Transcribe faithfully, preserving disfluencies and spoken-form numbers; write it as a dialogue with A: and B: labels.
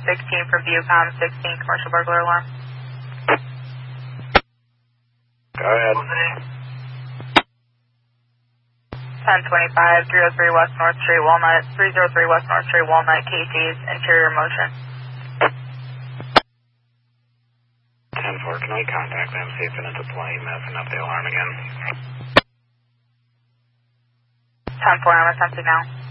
A: sixteen for Viewcom, sixteen commercial burglar alarm.
B: Go ahead.
A: ten twenty-five, three oh three West North Street, Walnut, three oh three West North Street, Walnut, K T's, interior motion.
B: ten four, can we contact them, see if it's a plane messing up the alarm again?
A: ten four, I'm attempting now.